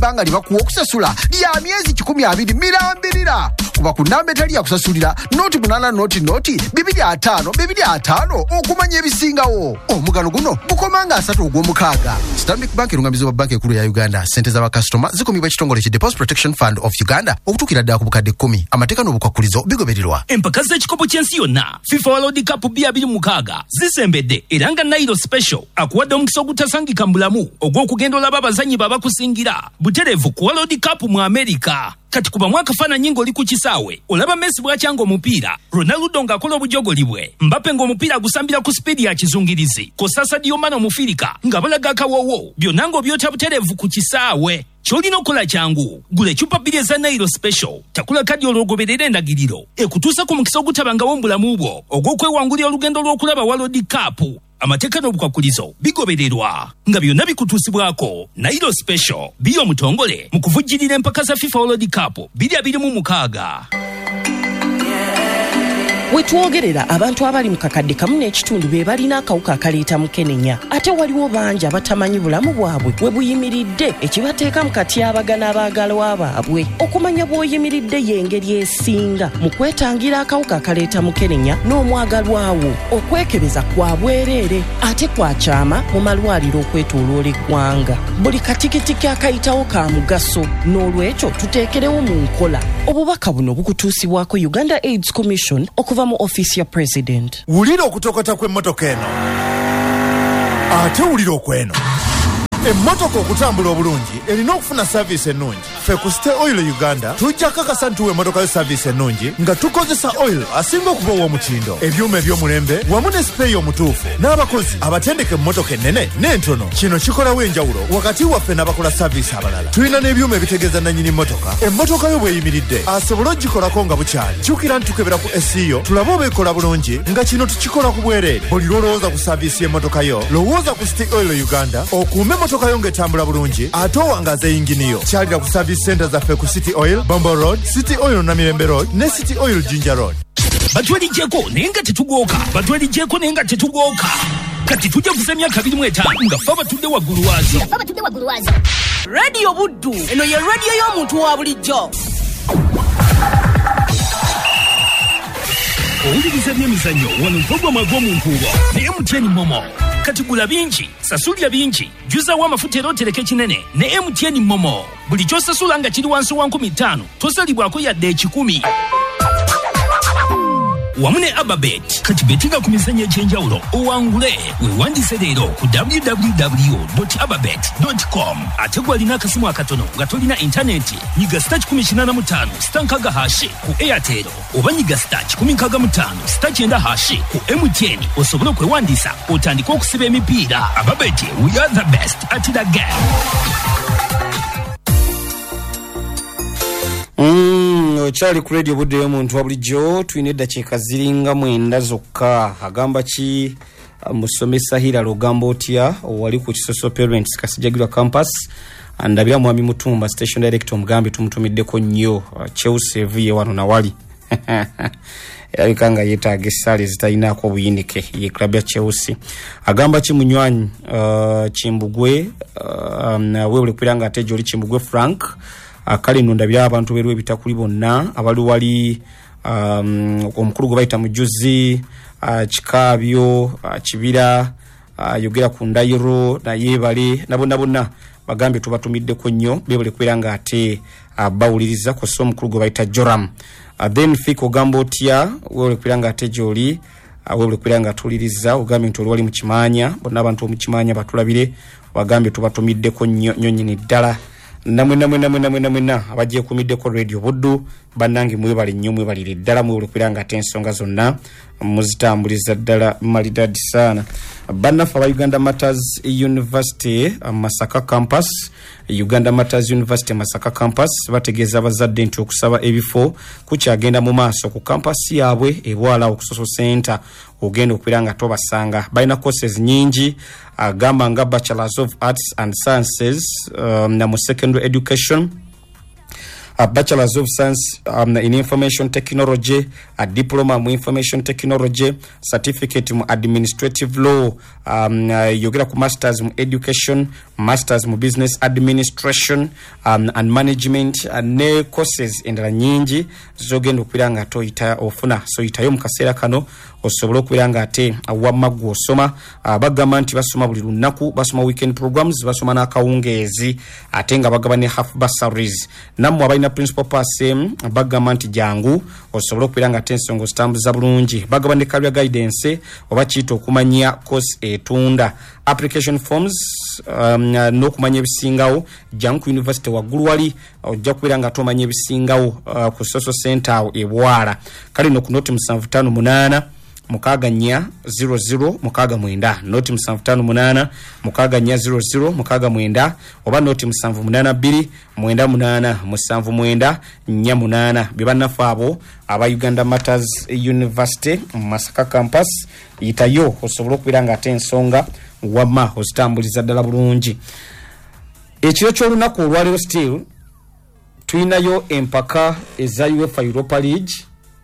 banga libakuwa okusasula lya myezi 12 mirambirira kuba ku namba etali ya kusasulira noti 8 noti 255 okumanya ebisingawo. Omugano guno gukomanga 3 ogw'omukaaga. Stanbic Bank erungamizi wa banka ekulu ya Uganda. Sente za bakasitoma zikumibwa ekitongole ki Deposit Protection Fund of Uganda okutukira ddala ku bukadde 10. Amateeka n'obukwakulizo bigobererwa. Empaka z'ekikopo ky'ensi yonna FIFA World Cup 2026 zisembedde era nga Nairo Special akuwadde omukisa ogutasangika mu bulamu ogw'okugenda olaba abazanyi babakusingira butereevu ku World Cup mu America. Kati kuba mwaka fana nyingo oli ku kisaawe olaba Messi bw'akyanga omupiira, Ronaldo ng'akola obujogoli bwe, Mbappe ng'omupiira gusambira ku speedi ya kizungirizi, ko Sadio Mane omufirika nga balaga akawowo, byonna ng'obyota butereevu ku kisaawe. Kyolina okukola kyangu gula ecupa 2 za Nairo Special, takula kadi olwogoberera endagiriro ekutuusa ku mukisa ogutabangawo mu bulamu bwo ogw'okwewangulira olugendo lw'okulaba World Cup. Amateeka n'obukwakulizo bigobererwa nga byonna bikutuusibwako. Nairo Special biyo omutongole mu kuvujjirira empaka za FIFA World Cup 2026. Wetwogerera abantu abali mu kakadde kamu n'ekitundu be balina akawuka akaleeta mukenenya, ate waliwo bangi abatamanyi bulamu bwabwe we buyimiridde ekibateeka mu katyabagana abaagalwa baabwe. Okumanya bw'oyimiridde y'engeri esinga mu kwetangira akawuka akaleeta mukenenya n'omwagalwawo. Okwekebeza kwa bwereere ate kwakyama mu malwaliro okwetooloola eggwanga. Buli katikitiki akayitawo ka mugaso, n'olwekyo tuteekerewo mu nkola. Obubaka buno bukutuusibwako Uganda AIDS Commission okuva mu office ya president. Wulira okutokota kw'emmotoka eno ate wulira okweno. Emmotoka okutambula obulungi erina okufuna service ennungi. Ffe ku State Oil Uganda tujja kakasa ntuwa emmotoka yo service ennungi nga tukozesa oil asinga okuba ow'omutindo, ebyuma eby'omulembe wamu ne sipeeyi omutuufu n'abakozi abatendeke emmotoka ennene n'entono. Kino kikolawo enjawulo wakati waffe n'abakola service abalala. Tulina n'ebyuma ebitegeeza nannyini mmotoka emmotoka yo bw'eyimiridde asobola ogikolako nga bukyali. Kyukira ntukebera ku SEO tulabe oba ekola bulungi, nga kino tukikola ku bwereere. Buli lwolowooza ku service y'emmotoka yo lowooza ku State Oil Uganda okuume emmotoka yo ng'etambula bulungi ate owangaza yingini yo. Kyalira ku service center zaffe ku City Oil, Bombo Road, City Oil Namirembe Road ne City Oil Jinja Road. Batwelijjeko naye nga tetugoka, batwelijjeko naye nga tetugoka. Kati tujja kuza emyaka 25 nga ffe batudde waggulu waazo. Radio Buddu, eno ye radio y'omuntu wa bulijjo. Owuliriza by'emizannyo wano mpogwama gw'omuntu ne MTN Momo. Kati gula bingi, sasulya bingi, juzawo amafuta era otereke kinene ne MTN Momo. Buli ky'osasula nga kiri wansi wa 15 tosalibwako yadde 10. Wamu ne Ababet, kati betinga ku mizannyo egy'enjawulo owangule weewandiise leero ku www.ababet.com. ate gwalina akasimu akatono nga tolina intaneti nyiga *85 stankaga hashi ku Airtel oba nyiga *165 *9 ku MTN osobole okwewandiisa otandika okusiba emipiira. Ababet, we are the best at the game. Chali ku radio Buddu y'omuntu wa bulijjo. Tulina eddakiika ziringa 9 zokka. Agamba ki musomesa Hira Lugamba otya wali ku Kisoso Parents Kasijagirwa campus andabira Mwami Mutumba station director omugambi tumutumiddeko nnyo Chelsea evuye wano na wali yabikanga yeetaaga essale zitayinaako obuyinike ye club ya Chelsea. Agamba ki munywanyi Kimbugwe weewule kwiranga ate gy'oli Kimbugwe Frank akali ndabira abantu berwe bitakuli bonna abali wali omukulu gwe bayita mujuzi Kikabyo Kibira yogera ku Ndayiro na Yebale nabonna bonna bagambe tubatumiddeko nnyo bebule kwiranga ate bawuliriza ko so omukulu gwe bayita Joram. Then Fiko Gambotya weewule kwiranga ate gy'oli weewule kwiranga tuliriza ogambe nti oli wali mu Kimanya bonna abantu mu Kimanya batulabire bagambe tubatumiddeko nnyo nyinyi ddala. Namwe abaje kumiddeko radio Buddu bannange mwebale nnyo mwebalire ddala mwebale kwiranga ate ensonga zonna muzitambuliza ddala malidadi sana. Bannafa ba Uganda Matters University Masaka campus, Uganda Matters University Masaka campus bategeeza abazadde nti okusaba ebifo kukyagenda mu maaso ku campus yaabwe ebwala okusoso center ogenda okwiranga tobasanga. Balina courses nyingi agamba nga Bachelors of Arts and Sciences na mu secondary education a Bachelor's of Science in Information Technology, a Diploma in Information Technology, Certificate in Administrative Law, yogera ku Masters in Education, Masters in Business Administration and Management, ne courses endala nyingi zogenda okwiranga toyita ofuna so itayo mukasera kano osobola okwiranga ate awamagu osoma bagamba nti basoma buli lunaku, basoma weekend programs, basoma n'akawungeezi ate nga bagaba ne half bursaries. Nammwe abalina principal pass bagamba nti jangu osobola okwiranga ate ensonga zitambuza bulungi. Bagaba ne career guidance oba kiyita okumanya course etunda. Application forms n'okumanya ebisingawo jangu ku university waggulu wali ojja kubeeranga tomanya ebisingawo ku social center awo e Bwala. Kale no ku noti 758 mukaganya 00 mukaganya noti 758 mukaganya 00 mukaganya oba noti 782 98 79 48 bibanafa abo aba Uganda Matters University Masaka campus itayo osobola okubiranga ate ensonga wama ozitambuliza ddala bulungi. Ekiro ky'olunaku olwaliro still tuyinayo empaka eza UEFA Europa League.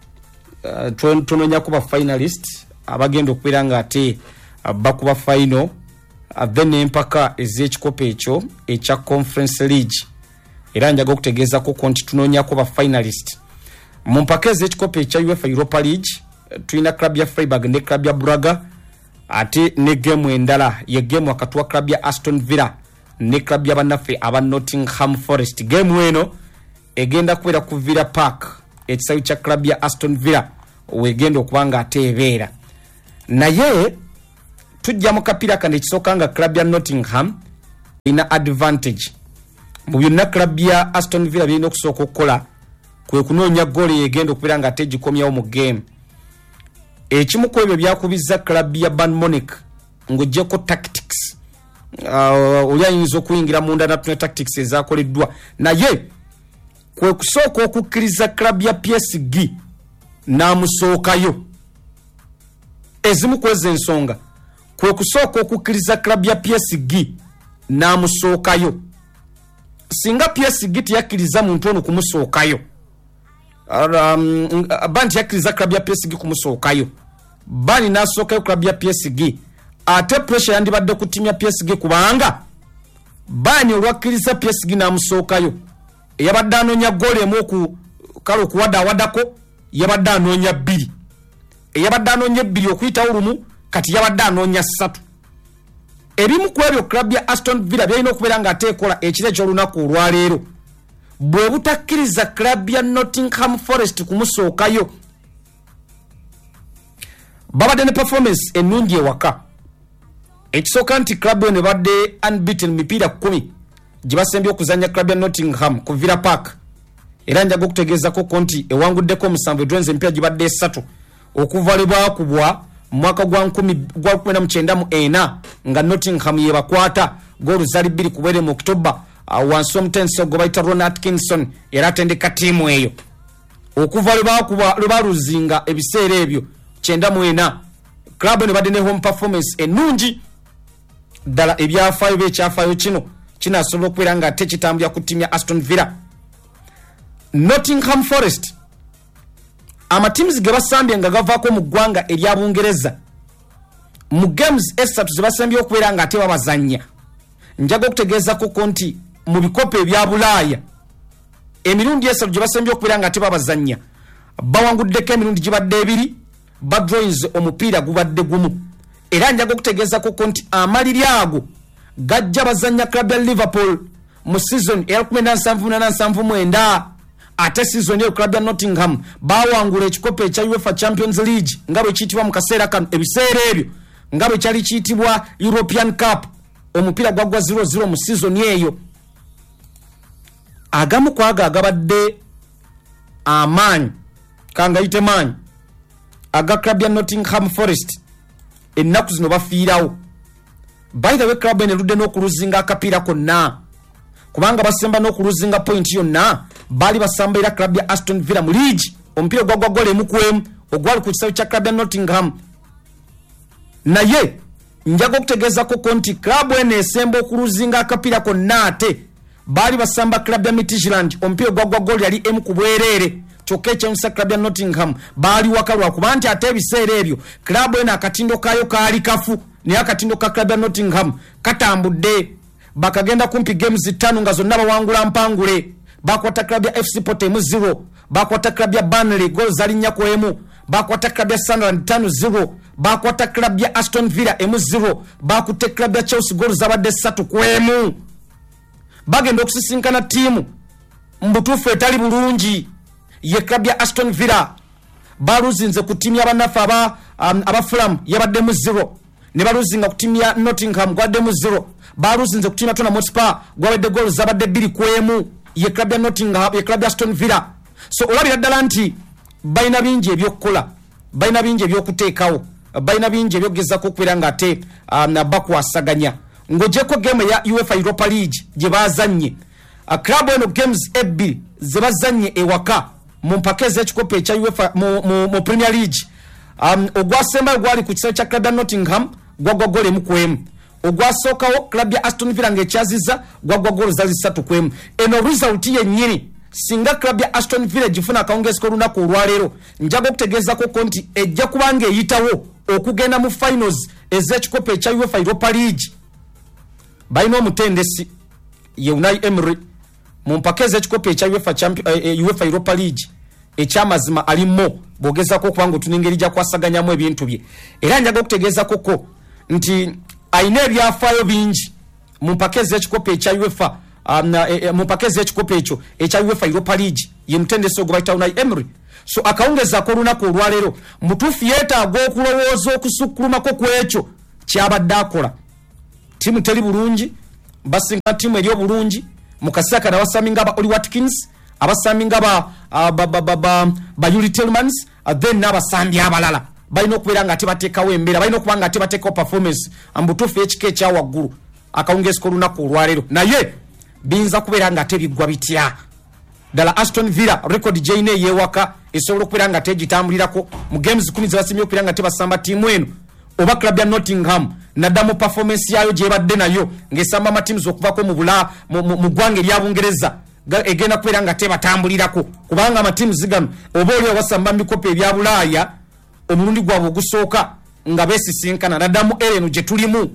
Tunonya kuba finalist abagenda okwiranga ate bakuba final then empaka ez'ekikopo ekyo ekya Conference League era njaga okutegeeza ko konti tunonya kuba finalist mu mpaka ez'ekikopo ekya UEFA Europa League. Tuyina club ya Freiburg ne club ya Braga ate ne game endala ye game wakati wa club ya Aston Villa ne club ya banafe aba Nottingham Forest. Game eno egenda kubeera ku Villa Park ekisayu kya club ya Aston Villa wegenda okubanga atebeera naye tujja mu kapira kandi kisoka nga club ya Nottingham ina advantage mu byonna club ya Aston Villa birina okusooka okukola kwe kunoonya goal yegenda okubeera nga ategikomyawo mu game. Ekimu ku ebyo byakubiza club ya Bayern Munich ng'oggyeko tactics oli ayinza okuyingira munda na tactics ezakoleddwa naye kwe kusooka okukkiriza club ya PSG n'amusookayo. Ezimu kweza ensonga kwe kusooka okukkiriza club ya PSG n'amusookayo. Singa PSG tiyakkiriza muntu ono kumusookayo banti yakkiriza club ya PSG kumusookayo bani n'asookayo club ya PSG ate pressure yandibadde ku timu ya PSG kubanga bani olwakkiriza PSG n'amusookayo eyabadde anoonya goal emu kale okuwadawadako yabadde anoonya 2 eyabadde anoonya 2 okuyitawo lumu kati yabadde anoonya 3. Ebimu ku ebyo club ya Aston Villa byalina okubeera nga ateekola ekiro eky'olunaku olwaleero bwe butakkiriza club ya Nottingham Forest kumusookayo. Babadde ne performance ennungi ewaka ekisooka nti club eno ebadde unbeaten mipiira 10 gye basembye okuzanya club ya Nottingham ku Villa Park era njaga okutegeezako konti ewanguddeko 7 edwenze emipiira gibadde 3 okuva lebwakubwa mu mwaka gwa 1994 nga Nottingham yebakwata goolu zali 2 kubere mu October wansi omutenso gwe bayita Ron Atkinson era atendeka tiimu eyo okuva lwebaluzinga ebiseera ebyo 94 club ne badde ne home performance ennungi ddala ebyafaayo bekyafaayo kino kinasobola okubeera nga ate kitambulira ku ttiimu ya Aston Villa. Nottingham Forest amatiimuzi ge basambye nga gavaako mu ggwanga erya Bungereza mu games 3 ze basambye okubeera nga ate babazannya njaga okutegeezako konti mu bikopo ebya Bulaaya emirundi 3 gye basambye okubeera nga ate babazannya bawanguddeko emirundi gibadde 2 badrawings omupiira gubadde gumu era njaga okutegeezako konti amaliri ago gajja bazannya club ya Liverpool mu season ya 1979 ate season ya club ya Nottingham bawangula ekikopo ekya UEFA Champions League nga bwe kiyitibwa mu kaseera kano ebiseera ebyo nga bwe kyali kiyitibwa European Cup omupiira gwagwa 0-0 mu season eyo. Agamu kwaga agabadde amaanyi kangayite maanyi aga club ya Nottingham Forest ennaku zino bafiirawo. By the way club eneludde n'okuluzinga akapiira konna kubanga basemba n'okuluzinga point yonna bali basamba era club ya Aston Villa mu league omupiira gwagwa gole mukwemu ogwali ku kisawo kya club ya Nottingham. Naye njaga okutegeezako konti club ene esemba okuluzinga akapiira konna ate bali basamba club ya Midtjylland ompio gwagwa gol yali emu kubwerere chokeche msa club ya Nottingham bali wakalwa kubanti ate biseera ebyo club ena akatindo kayo kali kafu ne akatindo ka club ya Nottingham katambudde bakagenda kumpi games 5 nga zonna bawangula mpangule bakwata club ya FC Porto 0 bakwata club ya Burnley goal zali nyako emu bakwata club ya Sunderland 5-0 bakwata club ya Aston Villa 0 bakute club ya Chelsea goal zabadde 3-1 bagenda okusisinkana timu mbutufu etali bulungi ye club ya Aston Villa baluzinze ku timu y'abanafa aba Fulham yabadde 0 ne baluzinga ku timu ya Nottingham gwadde 0 baluzinze ku timu ya Tottenham Hotspur gwabadde goal zabadde 2-1 ye club ya Nottingham ye club ya Aston Villa so olabira ddala nti bayina bingi ebyokukola bayina bingi ebyokuteekawo bayina bingi ebyogezako okubeera nga ate bakwasaganya ng'ogyeko game ya UEFA Europa League gye bazannye club eno games ebbiri ze bazannye ewaka mu mpaka ez'ekikopo ekya UEFA mu Premier League ogwasembayo gwali ku kisero kya club ya Nottingham gwagwa gole mu kwemu ogwasookawo club ya Aston Villa ng'ekyaziza gwagwa gole zazi 3-1 eno result yennyini singa club ya Aston Villa gifuna akawungeezi k'olunaku olwaleero njaga okutegeezako ko nti ejja kubanga eyitawo okugenda mu finals ez'ekikopo ekya UEFA Europa League balina omutendesi ye Unai Emery mu mpaka ez'ekikopo ekya UEFA Europa League ekyamazima alimo bwogezako kubanga otunengeri gya kwasaganyamu ebintu bye era njaga okutegeezako ko nti ayina ebyafaayo bingi mu mpaka ez'ekikopo ekya UEFA mu mpaka ez'ekikopo ekyo ekya UEFA Europa League ye mutendesi ogwo bayita Unai Emery so akawungezaako olunaku olwaleero mutuufu yeetaaga okulowooza okusukkulumako ku ekyo kyabadde akola timu teri bulungi basinga timu eri obulungi mu kaseera kano abasami nga ba Oli Watkins abasami nga ba Yuri Tielemans then n'abasambi abalala balina okubeera nga tebateekawo embeera balina okuba nga tebateekawo performance ambutuufu ekika ekya waggulu akawungeezi k'olunaku olwaleero naye binza kubeera nga tebiggwa bitya ddala Aston Villa record gyeyina ey'ewaka esobola okubeera nga tegitambulirako mu games 10 ze basimye okubeera nga tebasamba tiimu eno oba club ya Nottingham naddamu performance yayo gyebadde nayo ng'esamba amatiimu okuvako mu ggwanga erya Bungereza egenda kubeera nga tebatambulirako kubanga amatiimu zigano oba oli abasamba mu bikopo ebya Bulaaya omulundi gwabwe ogusooka nga beesisinkana naddamu ereno gye tulimu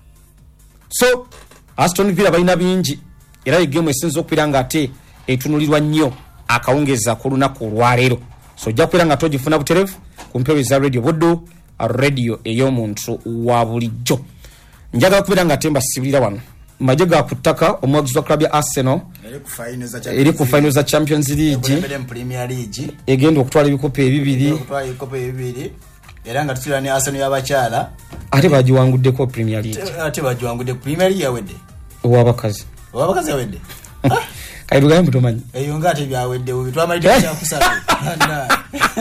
so Aston Villa balina bingi era egemu esinza okubeera nga ate etunulirwa nnyo akawungeeza ku lunaku olwaleero so ojja kubeera nga togifuna buterevu ku mpewo za radio Buddu radio ey'omuntu wa bulijjo njagala kubeera nga temba sibulira wano maje ga kutaka omwagizi wa club ya Arsenal eri ku final za Champions League egenda okutwala ebikopo ebibiri era nga tutira ne Arsenal y'abakyala ate bagiwanguddeko Premier League ate bagiwangudde Premier League yawedde owabakazi yawedde kaibugaye mutomanyi eyo nga ate byawedde twamaliddeko kyakusaba